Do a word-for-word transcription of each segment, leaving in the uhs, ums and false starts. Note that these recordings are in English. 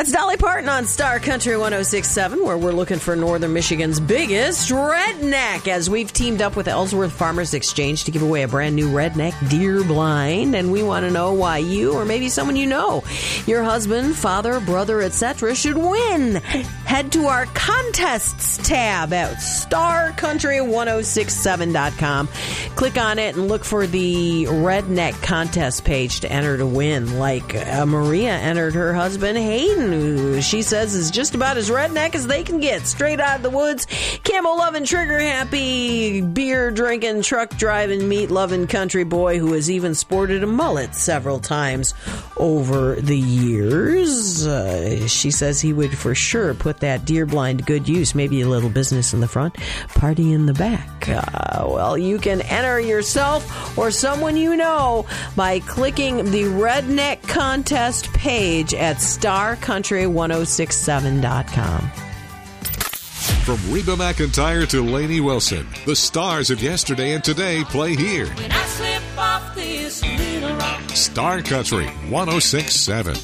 That's Dolly Parton on Star Country one oh six point seven, where we're looking for Northern Michigan's biggest redneck, as we've teamed up with Ellsworth Farmers Exchange to give away a brand new redneck deer blind. And we want to know why you, or maybe someone you know, your husband, father, brother, et cetera, should win. Head to our contests tab at star country one oh six seven dot com. Click on it and look for the redneck contest page to enter to win. Like uh, Maria entered her husband, Hayden, who she says is just about as redneck as they can get. Straight out of the woods, camel-loving, trigger-happy, beer-drinking, truck-driving, meat-loving country boy who has even sported a mullet several times over the years. Uh, she says he would for sure put that deer blind to good use. Maybe a little business in the front, party in the back. Uh, well, you can enter yourself or someone you know by clicking the redneck contest page at star country one oh six seven dot com. From Reba McEntire to Lainey Wilson, the stars of yesterday and today play here. When I slip off this little rock. Star Country one oh six point seven.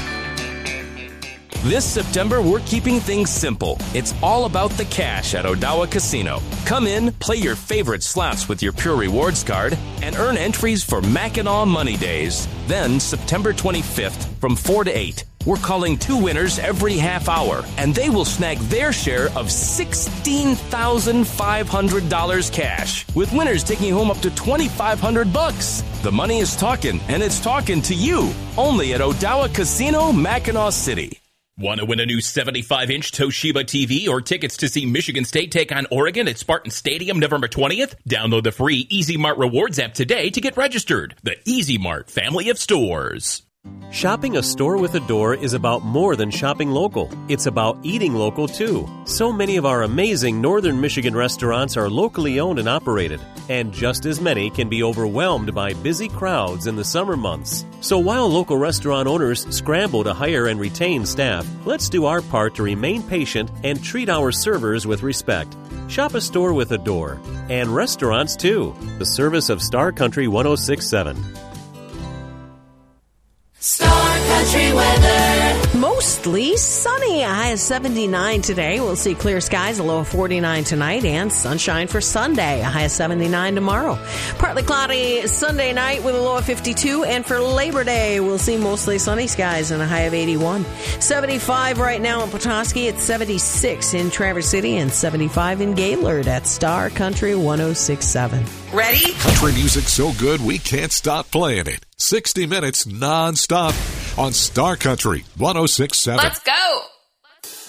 This September, we're keeping things simple. It's all about the cash at Odawa Casino. Come in, play your favorite slots with your Pure Rewards card, and earn entries for Mackinac Money Days. Then, September twenty-fifth, from four to eight, we're calling two winners every half hour, and they will snag their share of sixteen thousand five hundred dollars cash, with winners taking home up to twenty-five hundred bucks. The money is talking, and it's talking to you, only at Odawa Casino, Mackinac City. Want to win a new seventy-five inch Toshiba T V or tickets to see Michigan State take on Oregon at Spartan Stadium November twentieth? Download the free Easy Mart Rewards app today to get registered. The Easy Mart family of stores. Shopping a store with a door is about more than shopping local. It's about eating local, too. So many of our amazing Northern Michigan restaurants are locally owned and operated, and just as many can be overwhelmed by busy crowds in the summer months. So while local restaurant owners scramble to hire and retain staff, let's do our part to remain patient and treat our servers with respect. Shop a store with a door, and restaurants, too. The service of Star Country one oh six point seven. Star Country weather. Mostly sunny. A high of seventy-nine today. We'll see clear skies, a low of forty-nine tonight, and sunshine for Sunday. A high of seventy-nine tomorrow. Partly cloudy Sunday night with a low of fifty-two. And for Labor Day, we'll see mostly sunny skies and a high of eighty-one. seventy-five right now in Petoskey. It's seventy-six in Traverse City and seventy-five in Gaylord at Star Country one oh six point seven. Ready? Country music so good we can't stop playing it. sixty minutes non-stop on Star Country one oh six point seven. Let's go.